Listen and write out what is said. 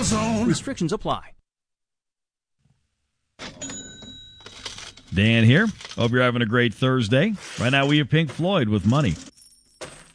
AutoZone. Restrictions apply. Dan here. Hope you're having a great Thursday. Right now we have Pink Floyd with Money.